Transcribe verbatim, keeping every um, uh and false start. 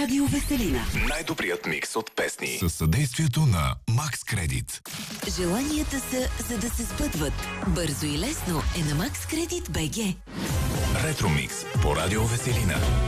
Радио Веселина. Най-добрият микс от песни. Със съдействието на Макс Кредит. Желанията са, за да се сбъдват. Бързо и лесно е на Макс Кредит БГ. Ретро микс по Радио Веселина.